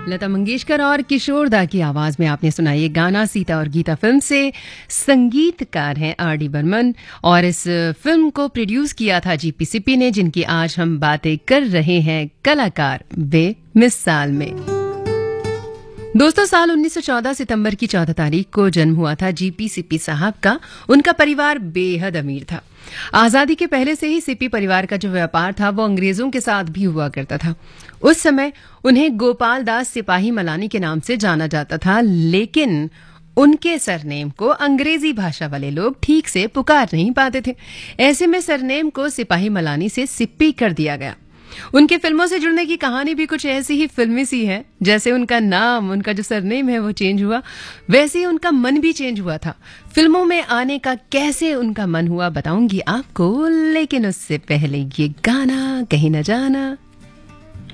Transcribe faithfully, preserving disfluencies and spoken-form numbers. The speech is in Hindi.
लता मंगेशकर और किशोर दा की आवाज में आपने सुना ये गाना सीता और गीता फिल्म से। संगीतकार हैं आर डी बर्मन और इस फिल्म को प्रोड्यूस किया था जीपी सिप्पी ने, जिनकी आज हम बातें कर रहे हैं कलाकार बेमिसाल में। दोस्तों, साल उन्नीस सौ चौदह सितंबर की चौदह तारीख को जन्म हुआ था जीपी सिप्पी साहब का। उनका परिवार बेहद अमीर था। आजादी के पहले से ही सिप्पी परिवार का जो व्यापार था वो अंग्रेजों के साथ भी हुआ करता था। उस समय उन्हें गोपाल दास सिपाही मलानी के नाम से जाना जाता था, लेकिन उनके सरनेम को अंग्रेजी भाषा वाले लोग ठीक से पुकार नहीं पाते थे। ऐसे में सरनेम को सिपाही मलानी से सिप्पी कर दिया गया। उनके फिल्मों से जुड़ने की कहानी भी कुछ ऐसी ही फिल्मी सी है। जैसे उनका नाम, उनका जो सरनेम है वो चेंज हुआ, वैसे ही उनका मन भी चेंज हुआ था। फिल्मों में आने का कैसे उनका मन हुआ बताऊंगी आपको, लेकिन उससे पहले ये गाना कहीं न जाना।